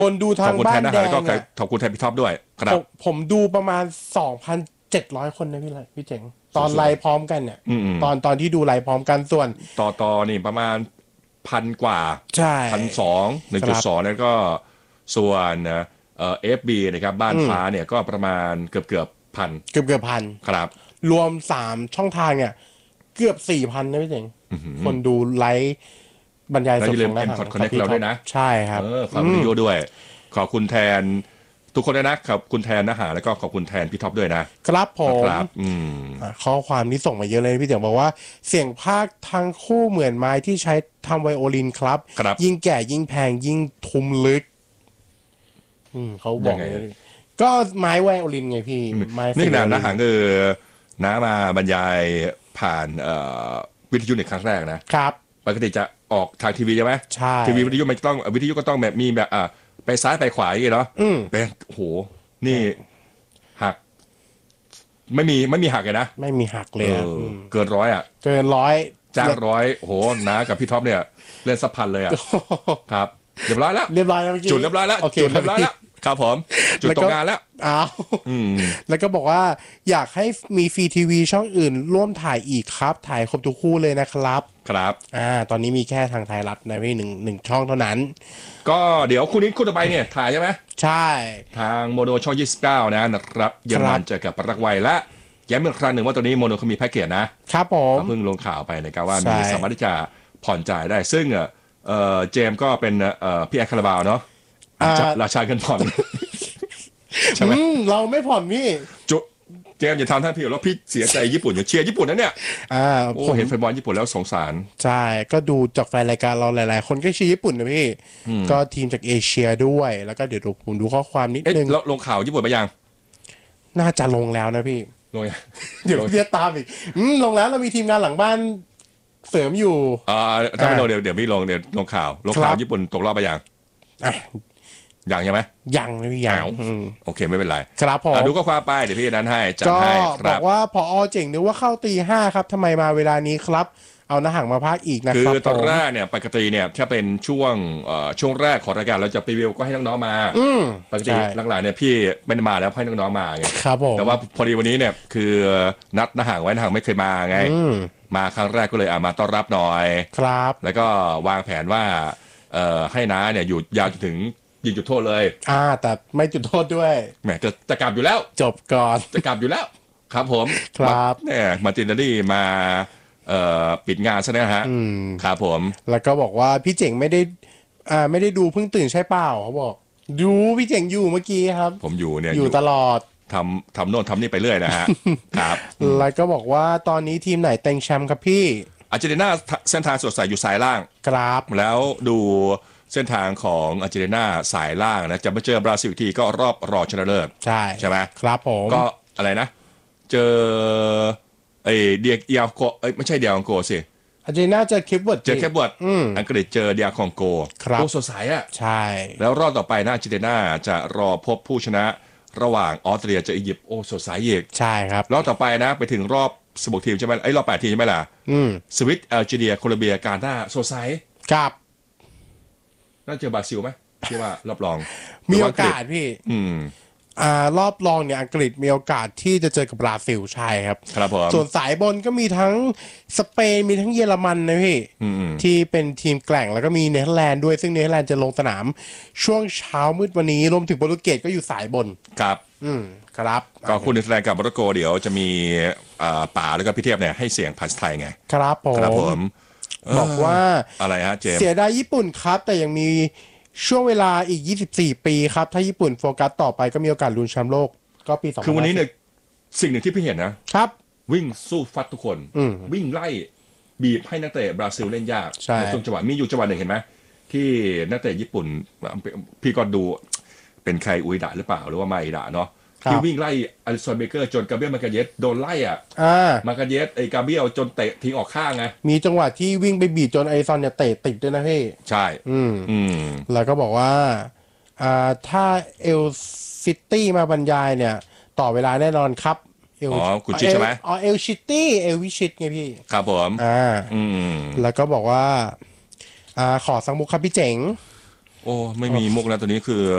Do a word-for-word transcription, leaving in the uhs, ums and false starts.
คนดูทางบ้านแดงเนี่ยขอบคุณแทนพี่ท็อปด้วยครับผมดูประมาณ สองพันเจ็ดร้อย คนนะพี่เลยพี่เจ๋งตอนไลฟ์พร้อมกันเนี่ยตอนตอนที่ดูไลฟ์พร้อมกันส่วนต่อต่อนี่ประมาณพันกว่าใช่พันสองหนึ่งจุดสองนั่นก็ส่วนเอ่อเอฟบีนะครับบ้านฟ้าเนี่ยก็ประมาณเกือบเกือบพันเกือบเกือบพันครับรวมสามช่องทางเนี่ยเกือบสี่พันนะพี่เจ๋งคนดูไลฟ์บรรยายสดของเราคอนเนคเราด้วยนะใช่ครับความวิดีโอด้วยขอบคุณแทนทุกคนด้วยนะขอบคุณแทนนะฮะแล้วก็ขอบคุณแทนพี่ท็อปด้วยนะครับผมครับข้อความนี้ส่งมาเยอะเลยพี่เจ๋งบอกว่าเสียงภาคทั้งคู่เหมือนไม้ที่ใช้ทำไวโอลินครับยิ่งแก่ยิ่งแพงยิ่งทุ้มลึกเขาบอกก็ไม้ไวโอลินไงพี่ไม้นี่นะนะฮะคือน้ามาบรรยายผ่านวิทยุในครั้งแรกนะครับปกติจะออกทางทีวีใช่ไหมใช่ทีวีวิทยุมันต้องวิทยุก็ต้องแบบมีแบบอ่าไปซ้ายไปขวาอย่างเงี้ยเนาะเป็นโอ้โหนี่หักไม่มีไม่มีหักเลยนะไม่มีหักเลยเกินร้อยอ่ะเกินร้อยจ้างร้อยโอ้โหน้ากับพี่ท็อปเนี่ยเล่นสับพันเลยอ่ะครับเรียบร้อยแล้วเรียบร้อยแล้วจุดเรียบร้อยแล้วจุดเรียบร้อยแล้วครับผมจุดตรงงานแล้วอ้าวแล้วก็บอกว่าอยากให้มีฟรีทีวีช่องอื่นร่วมถ่ายอีกครับถ่ายครบทุกคู่เลยนะครับครับอ่าตอนนี้มีแค่ทางไทยรัฐนะพี่หนึ่งหนึ่งช่องเท่านั้นก็เดี๋ยวคู่นี้คู่ต่อไปเนี่ยถ่ายใช่ไหมใช่ทางโมโนช่องยี่สิบเก้านะนะครับเยอรมันเจอกับปารากวัยและย้ำอีกครั้งหนึ่งว่าตัวนี้โมโนเขามีแพ็กเกจนะครับผมเพิ่งลงข่าวไปนะครับว่ามีสามารถที่จะผ่อนจ่ายได้ซึ่งเอ่อเจมก็เป็นเอ่อพี่แอคคาราบาวเนาะราชาเงินผ่อนใช่ไหมเราไม่ผ่อนพี่จุเจมอย่าทำท่านพี่แล้วพี่เสียใจญี่ปุ่นอย่าเชียร์ญี่ปุ่นนะเนี่ยอ่าโอ้เห็นแฟนบอลญี่ปุ่นแล้วสงสารใช่ก็ดูจากแฟนรายการเราหลายๆคนก็เชียร์ญี่ปุ่นนะพี่ก็ทีมจากเอเชียด้วยแล้วก็เดี๋ยวผมดูข้อความนิดนึงแล้วลงข่าวญี่ปุ่นไปยังน่าจะลงแล้วนะพี่ลงเดี๋ยวเรียกตามอีกลงแล้วเรามีทีมงานหลังบ้านเสริมอยู่อ่าถ้าไม่ลงเดี๋ยวเดี๋ยวไม่ลงเดี๋ยวลงข่าวลงข่าวญี่ปุ่นตกรอบไปยังยังใช่ไหมยังไม่ยังโอเคไม่เป็นไรครับผมดูก็คว้าไปเดี๋ยวพี่นั้นให้จัดให้ครับบอกว่าพอเจ๋งนึกว่าเข้าตีห้าครับทำไมมาเวลานี้ครับเอาหน้าห่างมาพากอีกนะครับคือตอนแรกเนี่ยปกติเนี่ยถ้าเป็นช่วงช่วงแรกของรายการเราจะรีวิวก็ให้น้องๆมาปกติหลังๆเนี่ยพี่ไม่ได้มาแล้วให้น้องๆมาไงครับผมแต่ว่าพอดีวันนี้เนี่ยคือนัดหน้าห่างไว้หน้าห่างไม่เคยมาไงมาครั้งแรกก็เลยอ่ามาต้อนรับหน่อยครับแล้วก็วางแผนว่าให้น้าเนี่ยอยู่ยาวจนถึงยิงจุดโทษเลยอ่าแต่ไม่จุดโทษด้วยแหมจะจะกลับอยู่แล้วจบก่อนจะกลับอยู่แล้วครับผมครับเนี่ยมาร์ตินนารี่มาเอ่อปิดงานซะนะฮะครับผมแล้วก็บอกว่าพี่เจ๋งไม่ได้อ่าไม่ได้ดูเพิ่งตื่นใช่เปล่าเขาบอกดูพี่เจ๋งอยู่เมื่อกี้ครับผมอยู่เนี่ยอยู่ตลอดทำทำโน่นทำนี่ไปเรื่อยนะฮะครับแล้วก็บอกว่าตอนนี้ทีมไหนเต็งแชมป์ครับพี่อาร์เจนตินาเส้นทางสดใสอยู่สายล่างครับแล้วดูเส้นทางของอาร์เจนตินาสายล่างนะจะมาเจอบราซิลทีก็รอบรองชนะเลิศใช่ใช่ไหมครับผมก็อะไรนะเจอไอเดียเอียโกเอ้ยไม่ใช่เดียคองโกสิอาร์เจนตินาเจอเคปเวิร์ดเจอเคปเวิร์ดอังกฤษเจอเดียคองโกโอ้สดใสอ่ะใช่แล้วรอบต่อไปน่าอาร์เจนตินาจะรอพบผู้ชนะระหว่างออสเตรียเจออียิปต์โอ้สดใสอีกใช่ครับรอบต่อไปนะไปถึงรอบสิบหกทีมใช่ไหมไอ้รอบแปดทีมใช่ไหมล่ะสวิตแอลจีเรียโคลอมเบียกาตาร์สดใสครับน่าเจอบราซิลไหมที่ว่ารอบรองมีโอกาสพี่อืมอ่ารอบรองเนี่ยอังกฤษมีโอกาสที่จะเจอกับบราซิลใช่ครับครับผมส่วนสายบนก็มีทั้งสเปนมีทั้งเยอรมันนะพี่ที่เป็นทีมแกร่งแล้วก็มีเนเธอร์แลนด์ด้วยซึ่งเนเธอร์แลนด์จะลงสนามช่วงเช้ามืดวันนี้รวมถึงโปรตุเกสก็อยู่สายบนครับอืมครับก็คุณเนเธอร์แลนด์กับโมร็อกโกเดี๋ยวจะมีป่าแล้วก็พี่เทพเนี่ยให้เสียงภาษาไทยไงครับผมครับผมบอกว่าอะไรฮะเจมเสียดายญี่ปุ่นครับแต่ยังมีช่วงเวลาอีกยี่สิบสี่ปีครับถ้าญี่ปุ่นโฟกัสต่อไปก็มีโอกาสลุ้นแชมป์โลกก็ปีสองคือวันนี้เนี่ยสิ่งหนึ่งที่พี่เห็นนะครับวิ่งสู้ฟัดทุกคนวิ่งไล่บีบให้นักเตะบราซิลเล่นยากในช่วงจังหวะมีอยู่จังหวะหนึ่งเห็นไหมที่นักเตะญี่ปุ่นพี่ก็ดูเป็นใครอุยดะหรือเปล่าหรือว่ามาอิดะเนาะที่วิ่งไล่อลิสันเบเกอร์จนกาเบรียลมาการเยสโดนไล่อ่ะมาการเยสไอ้กาเบรียลจนเตะทิ้งออกข้างไงมีจังหวะที่วิ่งไปบีบจนไอซอนเนี่ยเตะติดด้วยนะพี่ใช่อืมอืมแล้วก็บอกว่าอ่าถ้าเอลซิตี้มาบรรยายเนี่ยต่อเวลาแน่นอนครับอ๋อคุณชิดใช่ไหมอ๋อเอลชิตี้เอลวิชิตไงพี่ครับผมอ่าอืมแล้วก็บอกว่าอ่าขอสังมุกครับพี่เจ๋งโอ้ไม่มีมุกนะตัวนี้คือ